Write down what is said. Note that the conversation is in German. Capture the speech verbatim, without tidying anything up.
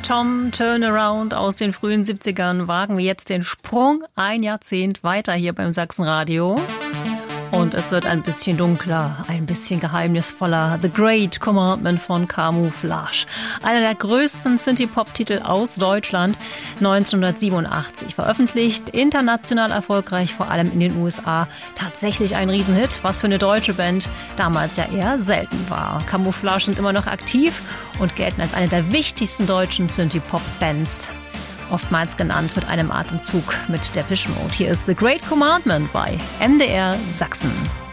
Tom Turnaround aus den frühen siebzigern wagen wir jetzt den Sprung ein Jahrzehnt weiter hier beim Sachsenradio. Und es wird ein bisschen dunkler, ein bisschen geheimnisvoller. The Great Commandment von Camouflage. Einer der größten Synthie-Pop-Titel aus Deutschland, neunzehnhundertsiebenundachtzig veröffentlicht, international erfolgreich, vor allem in den U S A. Tatsächlich ein Riesenhit, was für eine deutsche Band damals ja eher selten war. Camouflage sind immer noch aktiv und gelten als eine der wichtigsten deutschen Synthie-Pop-Bands. Oftmals genannt mit einem Atemzug mit Depeche Mode. Hier ist The Great Commandment bei M D R Sachsen.